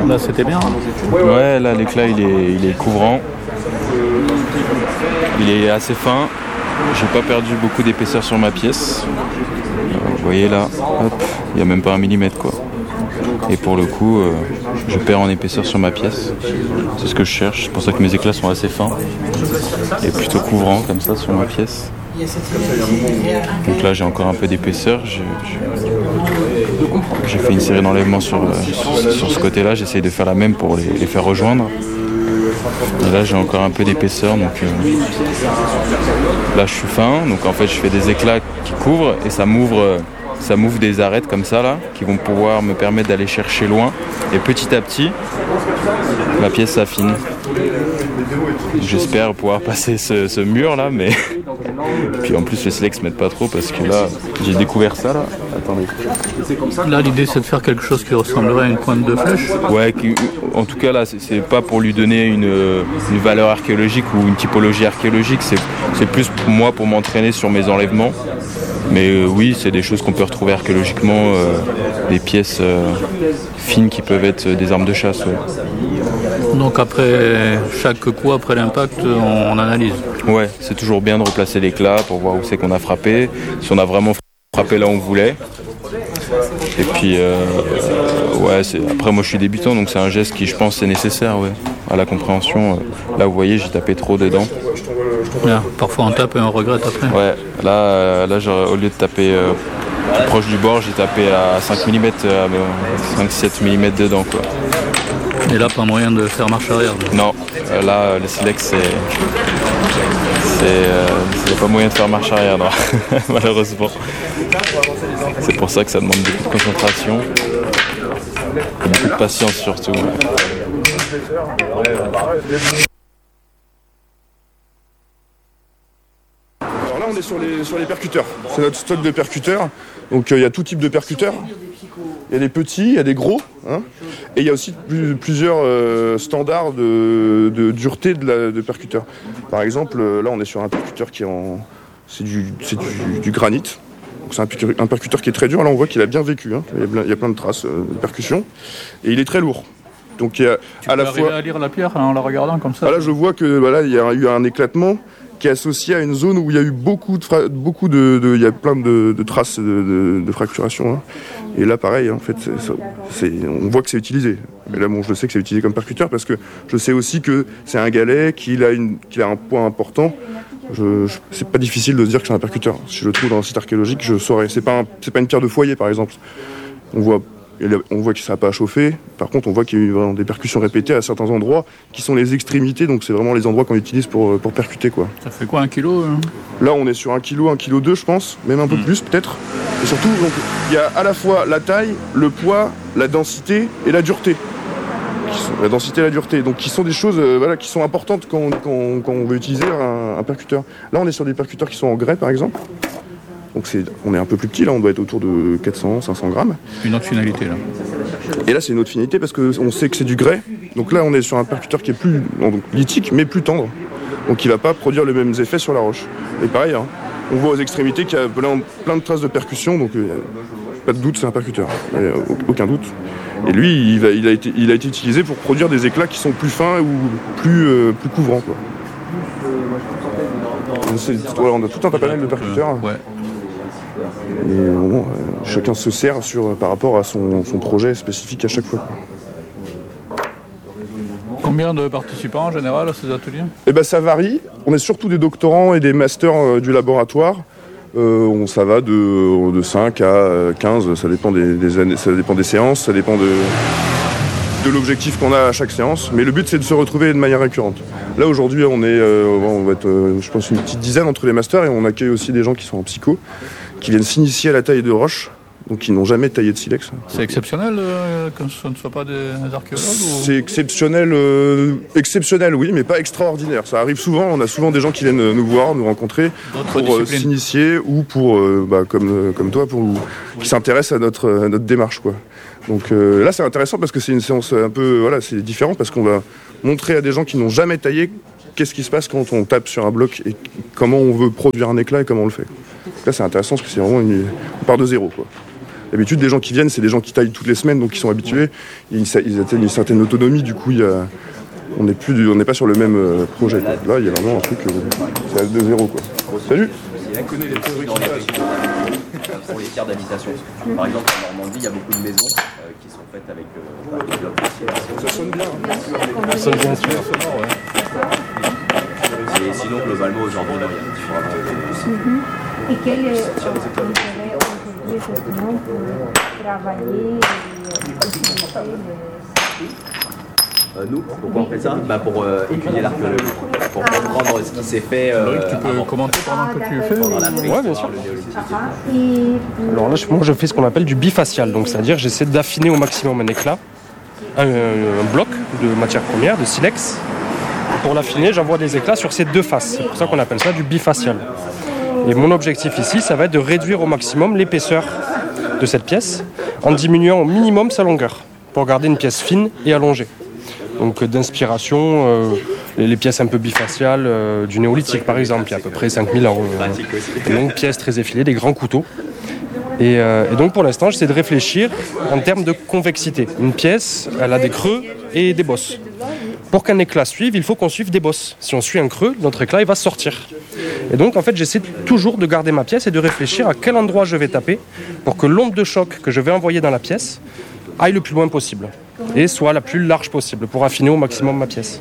Là, c'était bien. Ouais, là, l'éclat, il est couvrant. Il est assez fin. J'ai pas perdu beaucoup d'épaisseur sur ma pièce. Vous voyez là, hop, il n'y a même pas 1 millimètre quoi. Et pour le coup, je perds en épaisseur sur ma pièce. C'est ce que je cherche. C'est pour ça que mes éclats sont assez fins et plutôt couvrants comme ça sur ma pièce. Donc là, j'ai encore un peu d'épaisseur. J'ai fait une série d'enlèvements sur ce côté-là. J'essaye de faire la même pour les faire rejoindre. Et là, j'ai encore un peu d'épaisseur. Donc là, je suis fin. Donc en fait, je fais des éclats qui couvrent et ça m'ouvre des arêtes comme ça là, qui vont pouvoir me permettre d'aller chercher loin. Et petit à petit, ma pièce s'affine. J'espère pouvoir passer ce mur là, mais puis en plus les silex m'aident pas trop parce que là j'ai découvert ça là. Attendez. Là, l'idée c'est de faire quelque chose qui ressemblerait à une pointe de flèche. Ouais, en tout cas là, c'est pas pour lui donner une valeur archéologique ou une typologie archéologique. C'est plus pour moi pour m'entraîner sur mes enlèvements. Mais oui, c'est des choses qu'on peut retrouver archéologiquement, des pièces fines qui peuvent être des armes de chasse. Ouais. Donc après chaque coup, après l'impact, on analyse. Ouais, c'est toujours bien de replacer l'éclat pour voir où c'est qu'on a frappé, si on a vraiment frappé là où on voulait. Et puis, ouais, après moi je suis débutant, donc c'est un geste qui je pense est nécessaire ouais, à la compréhension. Là vous voyez, j'ai tapé trop dedans. Bien, parfois on tape et on regrette après. Ouais, là au lieu de taper proche du bord, j'ai tapé à 5 mm, 5-7 mm dedans quoi. Et là, pas moyen de faire marche arrière. Non, là le silex c'est pas moyen de faire marche arrière, non. Malheureusement. C'est pour ça que ça demande beaucoup de concentration et beaucoup de patience surtout. Alors là on est sur les percuteurs, c'est notre stock de percuteurs, donc il y a tout type de percuteurs, il y a des petits, il y a des gros, hein, et il y a aussi plusieurs standards de dureté de percuteurs. Par exemple là on est sur un percuteur qui est c'est du granit, donc c'est un percuteur qui est très dur, là on voit qu'il a bien vécu, hein. Il y a plein de traces de percussion, et il est très lourd. Donc il y a tu peux arriver à lire la pierre en la regardant comme ça. Là je vois que là, il y a eu un éclatement qui est associé à une zone où il y a eu il y a plein de traces de fracturation. Hein. Et là, pareil, en fait, on voit que c'est utilisé. Mais là, bon, je sais que c'est utilisé comme percuteur parce que je sais aussi que c'est un galet, qu'il a un poids important. C'est pas difficile de se dire que c'est un percuteur. Si je le trouve dans un site archéologique, je saurais. C'est pas une pierre de foyer, par exemple. On voit que ça n'a pas à chauffer. Par contre, on voit qu'il y a eu vraiment des percussions répétées à certains endroits qui sont les extrémités. Donc, c'est vraiment les endroits qu'on utilise pour percuter, quoi. Ça fait quoi, 1 kilo Là, on est sur 1 kg, 1,2 kg, je pense. Même un peu plus, peut-être. Et surtout, il y a à la fois la taille, le poids, la densité et la dureté. La densité et la dureté. Donc, qui sont des choses qui sont importantes quand on veut utiliser un percuteur. Là, on est sur des percuteurs qui sont en grès, par exemple. Donc on est un peu plus petit, là on doit être autour de 400-500 grammes. Une autre finalité là. Et là c'est une autre finalité parce qu'on sait que c'est du grès. Donc là on est sur un percuteur qui est plus lithique mais plus tendre. Donc il ne va pas produire les mêmes effets sur la roche. Et pareil, hein, on voit aux extrémités qu'il y a plein de traces de percussion. Donc pas de doute, c'est un percuteur. Aucun doute. Et lui il a été utilisé pour produire des éclats qui sont plus fins ou plus couvrants, quoi. On a tout un panel de percuteurs. Ouais. Et bon, chacun se sert par rapport à son projet spécifique à chaque fois. Combien de participants en général à ces ateliers ? Eh ben, ça varie. On est surtout des doctorants et des masters du laboratoire. Ça va de 5 à 15, ça dépend des années, ça dépend des séances, ça dépend de l'objectif qu'on a à chaque séance. Mais le but, c'est de se retrouver de manière récurrente. Là, aujourd'hui, on va être, je pense, une petite dizaine entre les masters et on accueille aussi des gens qui sont en psycho, qui viennent s'initier à la taille de roche, donc qui n'ont jamais taillé de silex. C'est exceptionnel que ce ne soit pas des archéologues C'est exceptionnel, oui, mais pas extraordinaire. Ça arrive souvent, on a souvent des gens qui viennent nous voir, nous rencontrer, pour s'initier ou pour, comme toi, qui s'intéressent à notre démarche, quoi. Donc là, c'est intéressant parce que c'est une séance un peu, c'est différent parce qu'on va montrer à des gens qui n'ont jamais taillé qu'est-ce qui se passe quand on tape sur un bloc et comment on veut produire un éclat et comment on le fait. Là, c'est intéressant parce que c'est vraiment on part de zéro, quoi. D'habitude, les gens qui viennent, c'est des gens qui taillent toutes les semaines, donc ils sont habitués. Ils atteignent une certaine autonomie, du coup, on n'est pas sur le même projet, quoi. Là, il y a vraiment un truc, c'est de zéro, quoi. Salut. Pour les tiers d'habitation. Par exemple, en Normandie, il y a beaucoup de maisons qui sont faites avec des blocs de. Ça sonne bien. Ça sonne bien sûr. Et sinon, globalement, aujourd'hui, il y a différents. Et quel est l'intérêt aujourd'hui effectivement pour travailler et utiliser Nous, pourquoi on fait ça? Pour étudier l'archéologie, pour comprendre ce qui s'est fait. Tu peux commenter pendant que tu fais pendant la Ouais, bien sûr. le néolithique. Alors là, moi, je fais ce qu'on appelle du bifacial, donc c'est-à-dire j'essaie d'affiner au maximum un éclat, un bloc de matière première, de silex. Pour l'affiner, j'envoie des éclats sur ces deux faces. C'est pour ça qu'on appelle ça du bifacial. Et mon objectif ici, ça va être de réduire au maximum l'épaisseur de cette pièce en diminuant au minimum sa longueur pour garder une pièce fine et allongée. Donc d'inspiration, les pièces un peu bifaciales du néolithique par exemple, il y a à peu près 5000 ans. Donc pièces très effilées, des grands couteaux. Et donc pour l'instant, j'essaie de réfléchir en termes de convexité. Une pièce, elle a des creux et des bosses. Pour qu'un éclat suive, il faut qu'on suive des bosses. Si on suit un creux, notre éclat il va sortir. Et donc en fait, j'essaie toujours de garder ma pièce et de réfléchir à quel endroit je vais taper pour que l'onde de choc que je vais envoyer dans la pièce aille le plus loin possible et soit la plus large possible pour affiner au maximum ma pièce.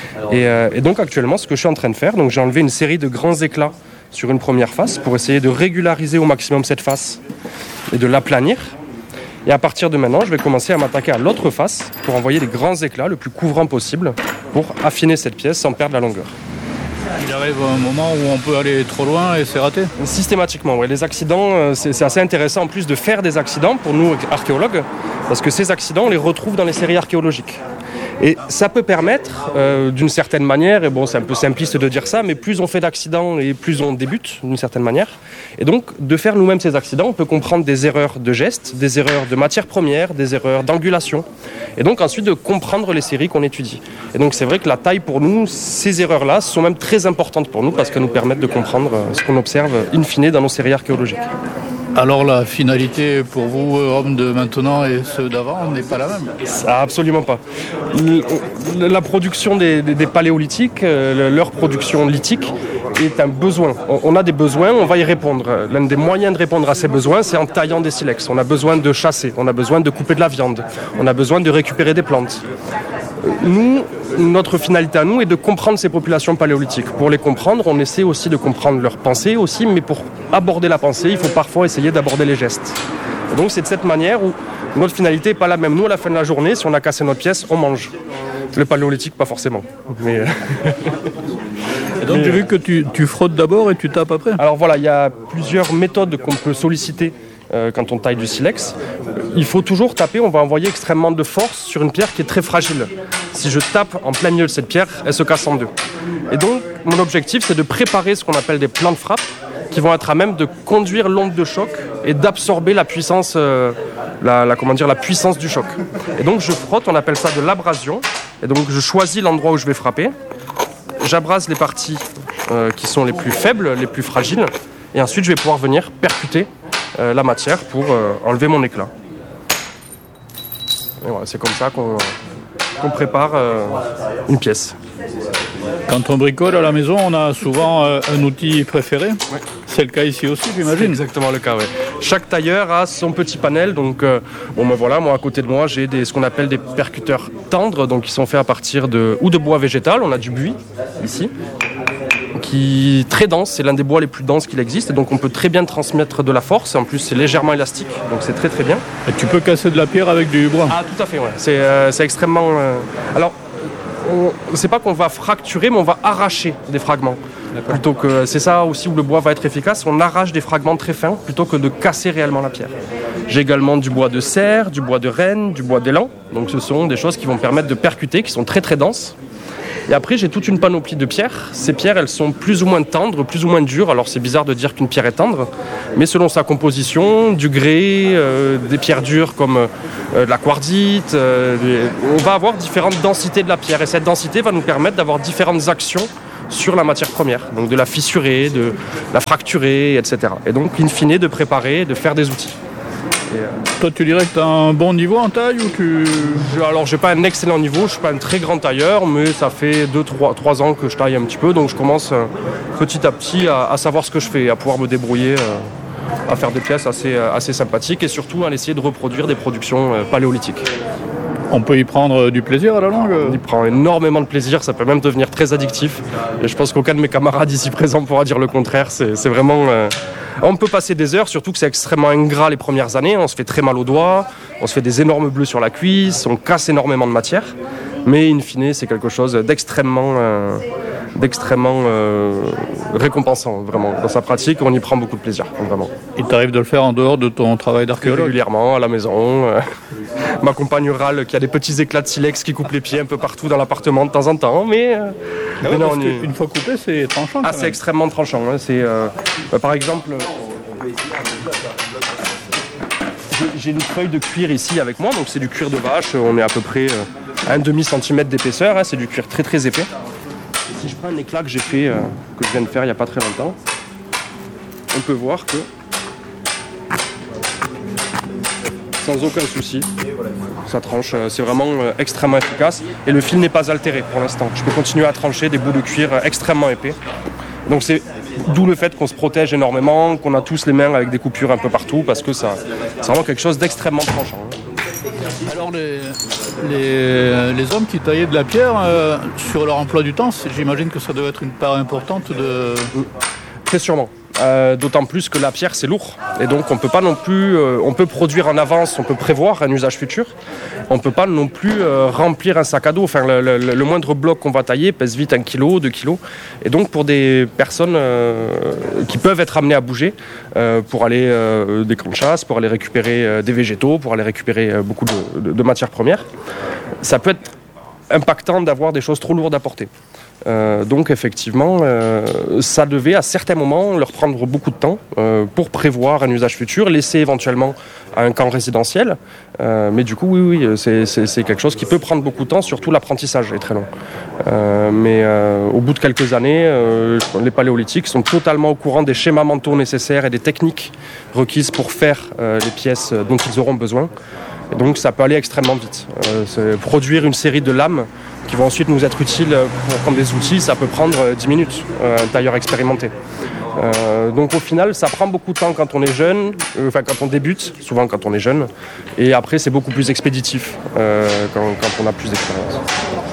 Et donc actuellement, ce que je suis en train de faire, donc j'ai enlevé une série de grands éclats sur une première face pour essayer de régulariser au maximum cette face et de l'aplanir. Et à partir de maintenant, je vais commencer à m'attaquer à l'autre face pour envoyer des grands éclats le plus couvrant possible pour affiner cette pièce sans perdre la longueur. Il arrive un moment où on peut aller trop loin et c'est raté. Systématiquement, oui. Les accidents, c'est assez intéressant en plus de faire des accidents pour nous archéologues, parce que ces accidents, on les retrouve dans les séries archéologiques. Et ça peut permettre, d'une certaine manière, et bon, c'est un peu simpliste de dire ça, mais plus on fait d'accidents et plus on débute, d'une certaine manière. Et donc, de faire nous-mêmes ces accidents, on peut comprendre des erreurs de gestes, des erreurs de matière première, des erreurs d'angulation. Et donc, ensuite, de comprendre les séries qu'on étudie. Et donc, c'est vrai que la taille, pour nous, ces erreurs-là sont même très importantes pour nous, parce qu'elles nous permettent de comprendre ce qu'on observe in fine dans nos séries archéologiques. Alors la finalité pour vous, hommes de maintenant et ceux d'avant, n'est pas la même? Absolument pas. La production des paléolithiques, leur production lithique est un besoin. On a des besoins, on va y répondre. L'un des moyens de répondre à ces besoins, c'est en taillant des silex. On a besoin de chasser, on a besoin de couper de la viande, on a besoin de récupérer des plantes. Nous, notre finalité à nous est de comprendre ces populations paléolithiques. Pour les comprendre, on essaie aussi de comprendre leurs pensées aussi, mais pour aborder la pensée, il faut parfois essayer d'aborder les gestes. Et donc c'est de cette manière où notre finalité n'est pas la même. Nous, à la fin de la journée, si on a cassé notre pièce, on mange. Le paléolithique, pas forcément. Mais Et donc j'ai vu que tu frottes d'abord et tu tapes après. alors voilà, il y a plusieurs méthodes qu'on peut solliciter quand on taille du silex. Il faut toujours taper, on va envoyer extrêmement de force sur une pierre qui est très fragile. Si je tape en plein milieu de cette pierre, elle se casse en deux. Et donc, mon objectif, c'est de préparer ce qu'on appelle des plans de frappe qui vont être à même de conduire l'onde de choc et d'absorber la puissance, la puissance du choc. Et donc, je frotte, on appelle ça de l'abrasion. Et donc, je choisis l'endroit où je vais frapper. J'abrase les parties qui sont les plus faibles, les plus fragiles. Et ensuite, je vais pouvoir venir percuter la matière pour enlever mon éclat. Et voilà, c'est comme ça qu'on prépare une pièce. Quand on bricole à la maison, on a souvent un outil préféré. Ouais. C'est le cas ici aussi, j'imagine. C'est exactement le cas, oui. Chaque tailleur a son petit panel. Donc, voilà, moi à côté de moi, j'ai ce qu'on appelle des percuteurs tendres, donc qui sont faits à partir de bois végétal. On a du buis ici, qui est très dense. C'est l'un des bois les plus denses qu'il existe. Et donc, on peut très bien transmettre de la force. En plus, c'est légèrement élastique, donc c'est très très bien. Et tu peux casser de la pierre avec du bois. Ah, tout à fait, ouais. C'est extrêmement. Alors, c'est pas qu'on va fracturer, mais on va arracher des fragments. Plutôt que c'est ça aussi où le bois va être efficace. On arrache des fragments très fins plutôt que de casser réellement la pierre. J'ai également du bois de cerf, du bois de renne, du bois d'élan. Donc, ce sont des choses qui vont permettre de percuter, qui sont très très denses. Et après, j'ai toute une panoplie de pierres. Ces pierres, elles sont plus ou moins tendres, plus ou moins dures. Alors, c'est bizarre de dire qu'une pierre est tendre, mais selon sa composition, du grès, des pierres dures comme de la quartzite, on va avoir différentes densités de la pierre. Et cette densité va nous permettre d'avoir différentes actions sur la matière première. Donc, de la fissurer, de la fracturer, etc. Et donc, in fine, de préparer, de faire des outils. Toi, tu dirais que tu as un bon niveau en taille ou tu... Alors, j'ai pas un excellent niveau, je suis pas un très grand tailleur, mais ça fait 2-3 ans que je taille un petit peu, donc je commence petit à petit à savoir ce que je fais, à pouvoir me débrouiller, à faire des pièces assez sympathiques et surtout à essayer de reproduire des productions paléolithiques. On peut y prendre du plaisir à la longue? On y prend énormément de plaisir, ça peut même devenir très addictif. Et je pense qu'aucun de mes camarades ici présents pourra dire le contraire. C'est vraiment... On peut passer des heures, surtout que c'est extrêmement ingrat les premières années. On se fait très mal aux doigts, on se fait des énormes bleus sur la cuisse, on casse énormément de matière. Mais in fine, c'est quelque chose d'extrêmement récompensant, vraiment. Dans sa pratique, on y prend beaucoup de plaisir, vraiment. Il t'arrive de le faire en dehors de ton travail d'archéologue? Régulièrement, à la maison. Ma compagne râle qu'il y a des petits éclats de silex qui coupent les pieds un peu partout dans l'appartement de temps en temps, mais... mais non, parce qu'une fois coupé, c'est tranchant. Ah, c'est extrêmement tranchant. Hein. C'est, par exemple... J'ai une feuille de cuir ici avec moi, donc c'est du cuir de vache, on est à peu près à 1,5 cm d'épaisseur, hein, c'est du cuir très très épais. Et si je prends un éclat que j'ai fait, que je viens de faire il n'y a pas très longtemps, on peut voir que sans aucun souci, ça tranche, c'est vraiment extrêmement efficace et le fil n'est pas altéré pour l'instant. Je peux continuer à trancher des bouts de cuir extrêmement épais. Donc c'est d'où le fait qu'on se protège énormément, qu'on a tous les mains avec des coupures un peu partout parce que c'est vraiment quelque chose d'extrêmement tranchant. Alors les hommes qui taillaient de la pierre, sur leur emploi du temps, j'imagine que ça doit être une part importante de... Très sûrement. D'autant plus que la pierre c'est lourd et donc on peut pas non plus on peut produire en avance, on peut prévoir un usage futur, on peut pas non plus remplir un sac à dos, enfin le moindre bloc qu'on va tailler pèse vite 1 kg, 2 kg et donc pour des personnes qui peuvent être amenées à bouger pour aller des camps de chasse, pour aller récupérer des végétaux, pour aller récupérer beaucoup de matières premières, ça peut être impactant d'avoir des choses trop lourdes à porter. Donc effectivement, ça devait à certains moments leur prendre beaucoup de temps pour prévoir un usage futur, laisser éventuellement à un camp résidentiel. Mais du coup, oui, c'est quelque chose qui peut prendre beaucoup de temps, surtout l'apprentissage est très long. Mais au bout de quelques années, les paléolithiques sont totalement au courant des schémas mentaux nécessaires et des techniques requises pour faire les pièces dont ils auront besoin. Et donc ça peut aller extrêmement vite. Produire une série de lames qui vont ensuite nous être utiles pour prendre des outils, ça peut prendre 10 minutes, un tailleur expérimenté. Donc au final, ça prend beaucoup de temps quand on est jeune, quand on débute, souvent quand on est jeune, et après c'est beaucoup plus expéditif quand on a plus d'expérience.